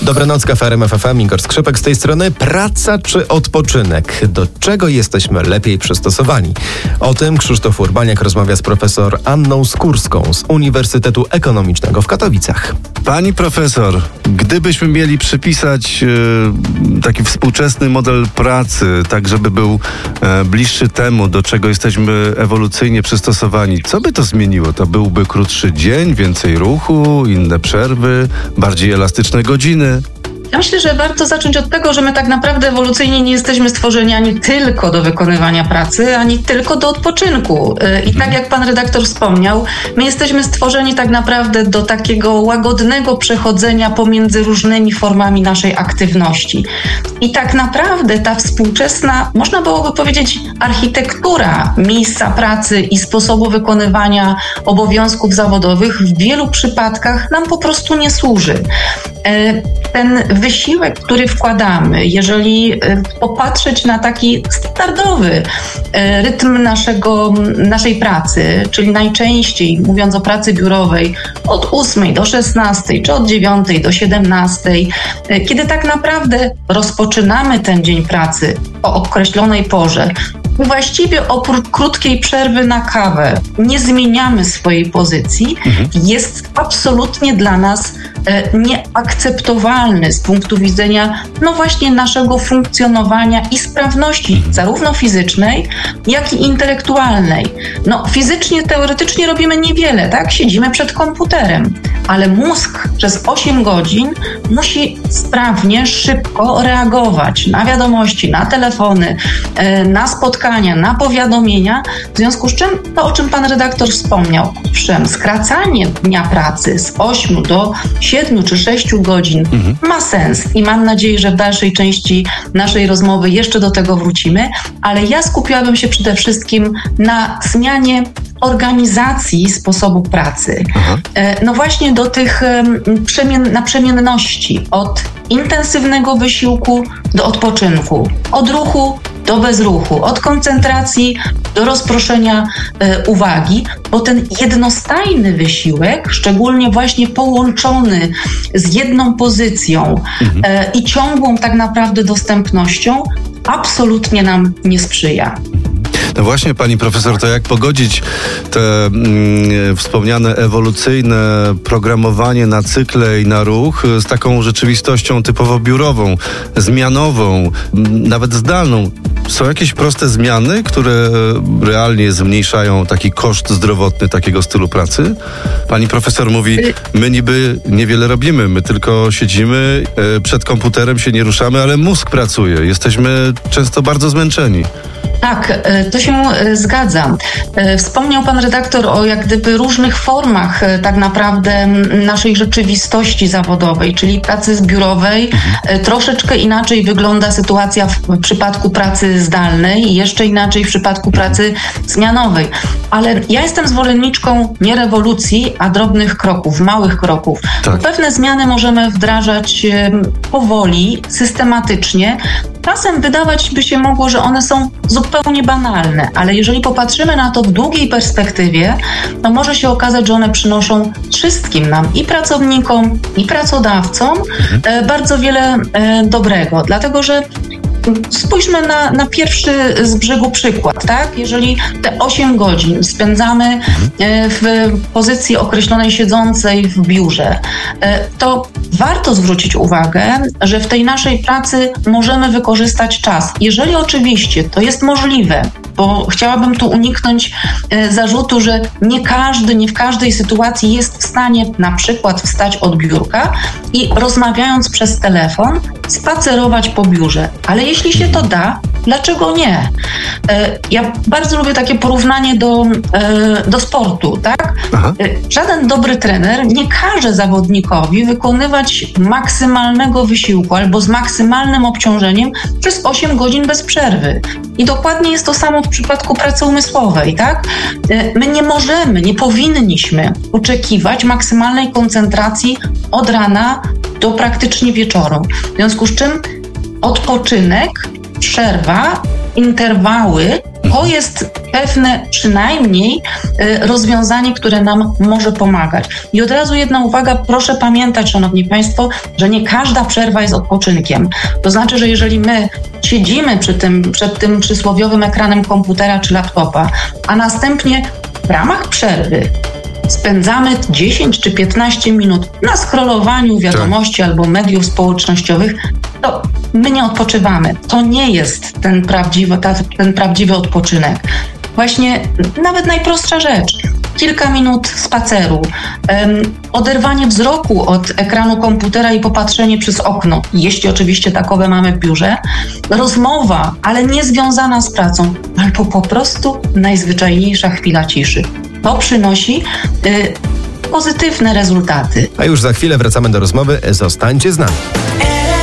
Dobranoc, Kafe RMF FM, Igor Skrzypek z tej strony. Praca czy odpoczynek? Do czego jesteśmy lepiej przystosowani? O tym Krzysztof Urbaniak rozmawia z profesor Anną Skórską z Uniwersytetu Ekonomicznego w Katowicach. Pani profesor, gdybyśmy mieli przypisać taki współczesny model pracy, tak żeby był bliższy temu, do czego jesteśmy ewolucyjnie przystosowani, co by to zmieniło? To byłby krótszy dzień, więcej ruchu, inne przerwy, bardziej elastyczne godziny? Ja myślę, że warto zacząć od tego, że my tak naprawdę ewolucyjnie nie jesteśmy stworzeni ani tylko do wykonywania pracy, ani tylko do odpoczynku. I tak jak pan redaktor wspomniał, my jesteśmy stworzeni tak naprawdę do takiego łagodnego przechodzenia pomiędzy różnymi formami naszej aktywności. I tak naprawdę ta współczesna, można byłoby powiedzieć, architektura miejsca pracy i sposobu wykonywania obowiązków zawodowych w wielu przypadkach nam po prostu nie służy. Ten wysiłek, który wkładamy, jeżeli popatrzeć na taki standardowy rytm naszej pracy, czyli najczęściej, mówiąc o pracy biurowej, od 8 do 16, czy od 9 do 17, kiedy tak naprawdę rozpoczynamy ten dzień pracy o określonej porze, właściwie oprócz krótkiej przerwy na kawę nie zmieniamy swojej pozycji, jest absolutnie dla nas nieakceptowalny z punktu widzenia właśnie naszego funkcjonowania i sprawności zarówno fizycznej, jak i intelektualnej. Fizycznie, teoretycznie robimy niewiele, tak? Siedzimy przed komputerem, ale mózg przez 8 godzin musi sprawnie, szybko reagować na wiadomości, na telefony, na spotkania, na powiadomienia, w związku z czym to, o czym pan redaktor wspomniał, owszem, skracanie dnia pracy z 8 do 7 czy 6 godzin ma sens i mam nadzieję, że w dalszej części naszej rozmowy jeszcze do tego wrócimy, ale ja skupiłabym się przede wszystkim na zmianie organizacji sposobu pracy. Właśnie do tych naprzemienności, od intensywnego wysiłku do odpoczynku, od ruchu do bezruchu, od koncentracji do rozproszenia uwagi, bo ten jednostajny wysiłek, szczególnie właśnie połączony z jedną pozycją i ciągłą tak naprawdę dostępnością, absolutnie nam nie sprzyja. No właśnie, pani profesor, to jak pogodzić te wspomniane ewolucyjne programowanie na cykle i na ruch z taką rzeczywistością typowo biurową, zmianową, nawet zdalną? Są jakieś proste zmiany, które realnie zmniejszają taki koszt zdrowotny takiego stylu pracy? Pani profesor mówi, my niby niewiele robimy, my tylko siedzimy, przed komputerem się nie ruszamy, ale mózg pracuje. Jesteśmy często bardzo zmęczeni. Tak, to się zgadza. Wspomniał pan redaktor o jak gdyby różnych formach tak naprawdę naszej rzeczywistości zawodowej, czyli pracy biurowej. Troszeczkę inaczej wygląda sytuacja w przypadku pracy zdalnej i jeszcze inaczej w przypadku pracy zmianowej. Ale ja jestem zwolenniczką nie rewolucji, a drobnych kroków, małych kroków. Tak. Pewne zmiany możemy wdrażać powoli, systematycznie. Czasem wydawać by się mogło, że one są zupełnie banalne, ale jeżeli popatrzymy na to w długiej perspektywie, to może się okazać, że one przynoszą wszystkim nam, i pracownikom, i pracodawcom bardzo wiele dobrego, dlatego że spójrzmy na pierwszy z brzegu przykład, tak? Jeżeli te 8 godzin spędzamy w pozycji określonej siedzącej w biurze, to warto zwrócić uwagę, że w tej naszej pracy możemy wykorzystać czas. Jeżeli oczywiście to jest możliwe, bo chciałabym tu uniknąć zarzutu, że nie w każdej sytuacji jest w stanie na przykład wstać od biurka i rozmawiając przez telefon spacerować po biurze. Ale jeśli się to da, dlaczego nie? Ja bardzo lubię takie porównanie do sportu, tak? Żaden dobry trener nie każe zawodnikowi wykonywać maksymalnego wysiłku albo z maksymalnym obciążeniem przez 8 godzin bez przerwy. I dokładnie jest to samo w przypadku pracy umysłowej, tak? My nie powinniśmy oczekiwać maksymalnej koncentracji od rana do praktycznie wieczoru. W związku z czym odpoczynek, przerwa, interwały To jest pewne przynajmniej rozwiązanie, które nam może pomagać. I od razu jedna uwaga, proszę pamiętać, szanowni państwo, że nie każda przerwa jest odpoczynkiem. To znaczy, że jeżeli my siedzimy przed tym przysłowiowym ekranem komputera czy laptopa, a następnie w ramach przerwy spędzamy 10 czy 15 minut na scrollowaniu wiadomości albo mediów społecznościowych, to my nie odpoczywamy. To nie jest ten prawdziwy odpoczynek. Właśnie nawet najprostsza rzecz. Kilka minut spaceru, oderwanie wzroku od ekranu komputera i popatrzenie przez okno, jeśli oczywiście takowe mamy w biurze, rozmowa, ale nie związana z pracą, albo po prostu najzwyczajniejsza chwila ciszy. To przynosi pozytywne rezultaty. A już za chwilę wracamy do rozmowy. Zostańcie z nami.